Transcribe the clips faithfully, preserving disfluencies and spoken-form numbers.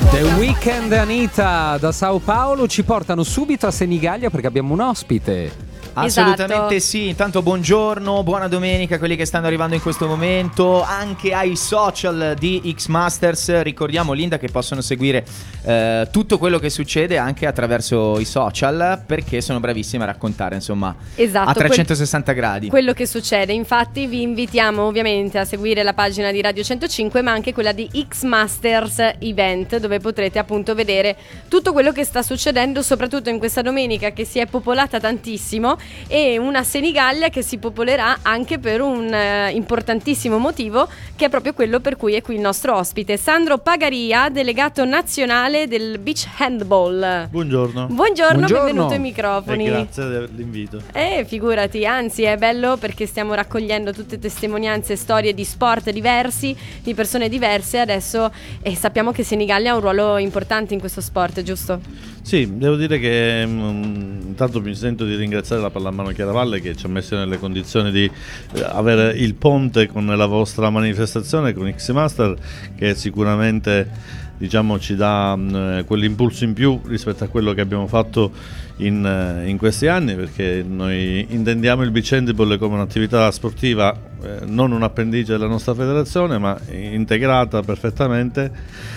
The Weeknd e Anitta da Sao Paolo ci portano subito a Senigallia perché abbiamo un ospite. Assolutamente Esatto. sì, intanto buongiorno, buona domenica a quelli che stanno arrivando in questo momento, anche ai social di X-Masters. Ricordiamo, Linda, che possono seguire eh, tutto quello che succede anche attraverso i social, perché sono bravissime a raccontare, insomma, Esatto, a trecentosessanta quel- gradi. Quello che succede. Infatti vi invitiamo ovviamente a seguire la pagina di Radio centocinque, ma anche quella di X-Masters Event, dove potrete appunto vedere tutto quello che sta succedendo, soprattutto in questa domenica che si è popolata tantissimo, e una Senigallia che si popolerà anche per un eh, importantissimo motivo, che è proprio quello per cui è qui il nostro ospite, Sandro Pagaria, delegato nazionale del beach handball. Buongiorno. Buongiorno, Buongiorno. benvenuto ai microfoni. E grazie dell'invito. Eh, figurati, anzi è bello perché stiamo raccogliendo tutte testimonianze e storie di sport diversi, di persone diverse adesso, e sappiamo che Senigallia ha un ruolo importante in questo sport, giusto? Sì, devo dire che mh, intanto mi sento di ringraziare la Pallamano Chiaravalle che ci ha messo nelle condizioni di eh, avere il ponte con la vostra manifestazione, con X-Master, che sicuramente, diciamo, ci dà mh, quell'impulso in più rispetto a quello che abbiamo fatto in, in questi anni, perché noi intendiamo il beach handball come un'attività sportiva, eh, non un appendice della nostra federazione, ma integrata perfettamente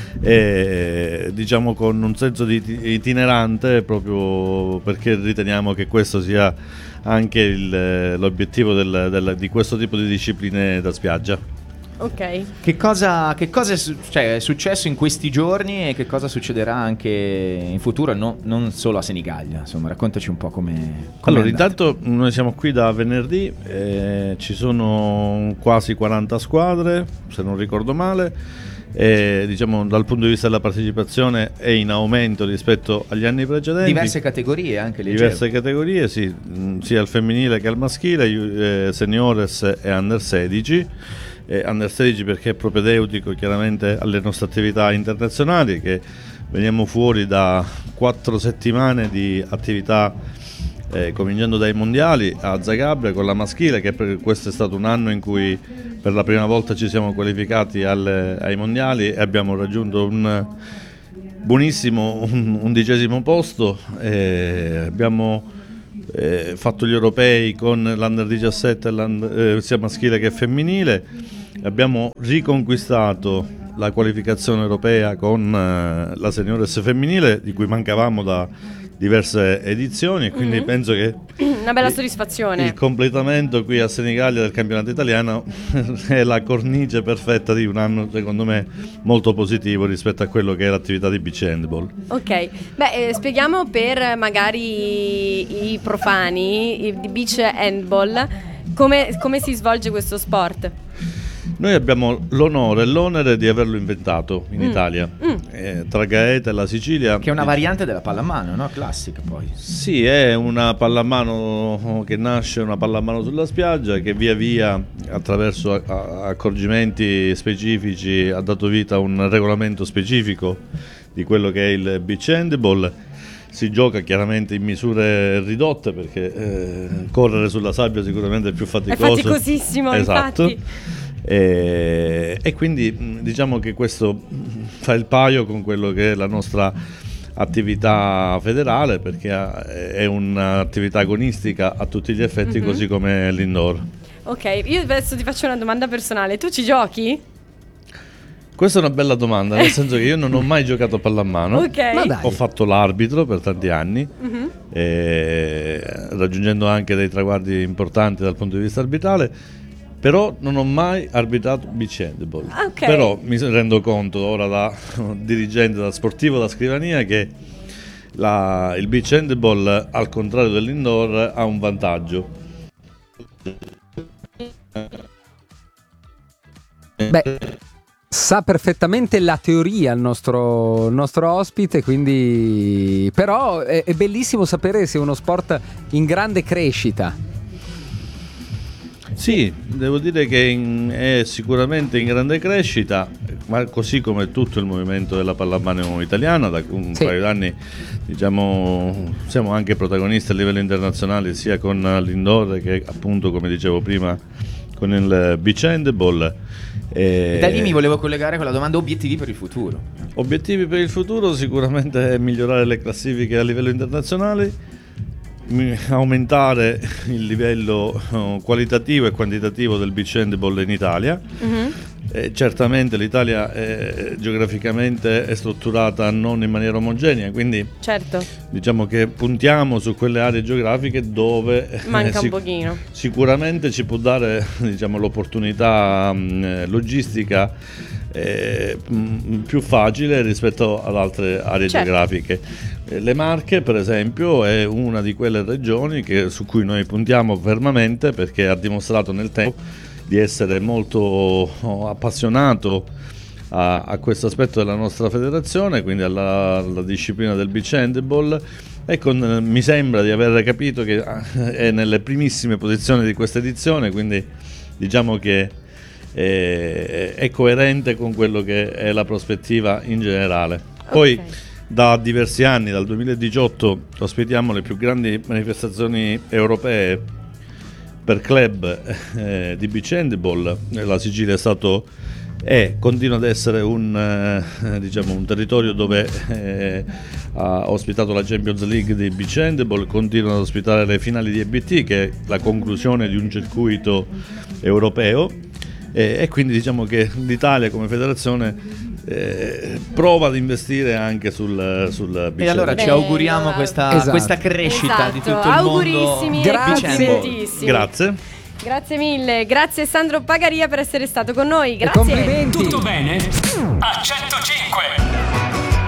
e, diciamo, con un senso di itinerante, proprio perché riteniamo che questo sia anche il, l'obiettivo del, del, di questo tipo di discipline da spiaggia. Ok. Che cosa, che cosa è, su- cioè, è successo in questi giorni e che cosa succederà anche in futuro, no- non solo a Senigallia? Insomma, raccontaci un po' come. come Allora, è andata. intanto noi siamo qui da venerdì, eh, ci sono quasi quaranta squadre, se non ricordo male, e, diciamo, dal punto di vista della partecipazione è in aumento rispetto agli anni precedenti. Diverse categorie anche, leggevo. Diverse categorie, sì, mh, sia al femminile che al maschile, eh, seniores e under sedici. Eh, under sedici perché è propedeutico chiaramente alle nostre attività internazionali, che veniamo fuori da quattro settimane di attività, eh, cominciando dai mondiali a Zagabria con la maschile, che per questo è stato un anno in cui per la prima volta ci siamo qualificati alle, ai mondiali e abbiamo raggiunto un buonissimo un, undicesimo posto. Eh, abbiamo eh, fatto gli europei con l'Under diciassette, l'under, eh, sia maschile che femminile. Abbiamo riconquistato la qualificazione europea con eh, la Seniores femminile, di cui mancavamo da diverse edizioni, e quindi Mm-hmm. penso che Una bella il- soddisfazione. il completamento qui a Senigallia del campionato italiano è la cornice perfetta di un anno, secondo me, molto positivo rispetto a quello che è l'attività di beach handball. Ok, beh, eh, spieghiamo per magari i profani i- di beach handball come, come si svolge questo sport. Noi abbiamo l'onore e l'onere di averlo inventato in Mm. Italia, Mm. eh, tra Gaeta e la Sicilia. Che è una variante della pallamano, no? Classica poi. Sì, è una pallamano che nasce, una pallamano sulla spiaggia, che via via, attraverso a- a- accorgimenti specifici, ha dato vita a un regolamento specifico di quello che è il beach handball. Si gioca chiaramente in misure ridotte, perché eh, correre sulla sabbia sicuramente è più È faticoso. faticosissimo, Esatto. infatti. E, e quindi mh, diciamo che questo mh, fa il paio con quello che è la nostra attività federale, perché ha- è un'attività agonistica a tutti gli effetti, Mhm. così come l'indoor. Ok, io adesso ti faccio una domanda personale. Tu ci giochi? Questa è una bella domanda, nel senso che io non ho mai giocato a pallamano. Ok. Ma dai. Ho fatto l'arbitro per tanti anni, Mhm. eh, raggiungendo anche dei traguardi importanti dal punto di vista arbitrale, però non ho mai arbitrato beach handball. Ah, ok. Però mi rendo conto ora, da dirigente, da sportivo, da scrivania, che la- il beach handball, al contrario dell'indoor, ha un vantaggio. Beh, sa perfettamente la teoria il nostro, il nostro ospite, quindi però è, è bellissimo sapere se è uno sport in grande crescita. Sì, devo dire che in- è sicuramente in grande crescita, ma così come tutto il movimento della pallamano italiana. Da un Sì. paio d'anni, diciamo, siamo anche protagonisti a livello internazionale, sia con l'indoor che, appunto, come dicevo prima, con il beach handball. E da lì mi volevo collegare con la domanda obiettivi per il futuro. Obiettivi per il futuro sicuramente è migliorare le classifiche a livello internazionale, aumentare il livello uh, qualitativo e quantitativo del beach handball in Italia. Mm-hmm. Eh, certamente l'Italia è, geograficamente è strutturata non in maniera omogenea, quindi certo. diciamo che puntiamo su quelle aree geografiche dove manca eh, un pochino. Sicuramente ci può dare, diciamo, l'opportunità mh, logistica eh, mh, più facile rispetto ad altre aree certo. geografiche. Eh, le Marche, per esempio, è una di quelle regioni che, su cui noi puntiamo fermamente, perché ha dimostrato nel tempo di essere molto appassionato a, a questo aspetto della nostra federazione, quindi alla, alla disciplina del beach handball, e con, mi sembra di aver capito che è nelle primissime posizioni di questa edizione, quindi diciamo che è, è coerente con quello che è la prospettiva in generale. Poi okay. da diversi anni, dal duemiladiciotto, ospitiamo le più grandi manifestazioni europee per club eh, di beach handball. La Sicilia è stato e continua ad essere un, eh, diciamo, un territorio dove eh, ha ospitato la Champions League di beach handball, continua ad ospitare le finali di E B T, che è la conclusione di un circuito europeo, e, e quindi diciamo che l'Italia come federazione Eh, prova ad investire anche sul, sul beach. E allora ci auguriamo questa, esatto. questa crescita esatto. di tutto il Augurissimi mondo. Grazie. Grazie. Grazie mille, grazie Sandro Pagaria per essere stato con noi. Grazie. E complimenti. Tutto bene? A centocinque